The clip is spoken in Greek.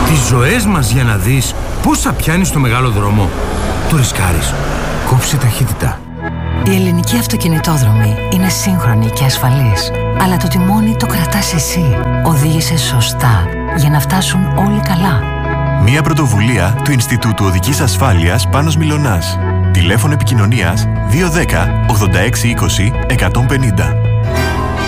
Τις ζωές μας για να δεις πόσα πιάνεις στο μεγάλο δρόμο. Το ρισκάρεις. Κόψε ταχύτητα. Η ελληνική αυτοκινητόδρομη είναι σύγχρονη και ασφαλής. Αλλά το τιμόνι το κρατάς εσύ. Οδήγησε σωστά για να φτάσουν όλοι καλά. Μία πρωτοβουλία του Ινστιτούτου Οδικής Ασφάλειας Πάνος Μιλωνάς. Τηλέφωνο επικοινωνίας 210 86 20 150.